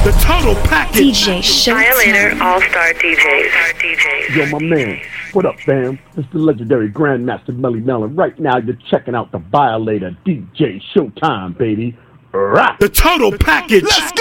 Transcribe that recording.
The total package. DJ Showtime. Violator All-Star DJs. Yo, my man. What up, fam? It's the legendary Grandmaster Melly Melon. Right now, you're checking out the Violator DJ Showtime, baby. Right. The total package. Let's go.